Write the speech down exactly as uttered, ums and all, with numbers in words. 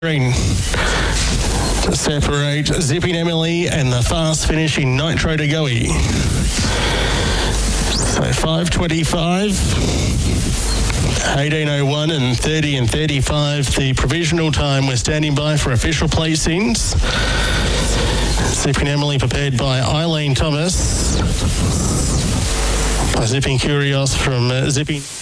Green to separate Zipping Emily and the fast finishing Nitro to Goey. So five twenty-five, eighteen oh one and thirty and thirty-five, the provisional time. We're standing by for official placings. Zipping Emily prepared by Eileen Thomas. By Zipping Curios from uh, Zipping...